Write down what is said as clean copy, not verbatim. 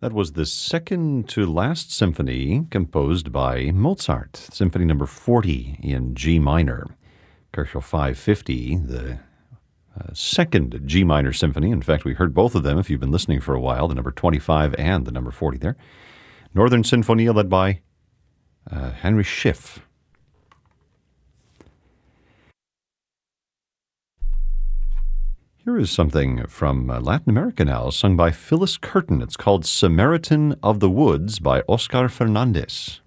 That was the second to last symphony composed by Mozart, Symphony number 40 in G minor. Kochel 550, the second G minor symphony. In fact, we heard both of them if you've been listening for a while, the number 25 and the number 40 there. Northern Sinfonia led by Heinrich Schiff. Here is something from Latin America now, sung by Phyllis Curtin. It's called Samaritan of the Woods by Oscar Fernandez.